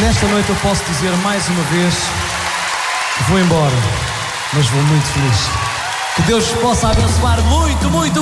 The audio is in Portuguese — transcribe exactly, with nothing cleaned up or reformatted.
Nesta noite eu posso dizer mais uma vez que vou embora, mas vou muito feliz. Que Deus possa abençoar muito, muito,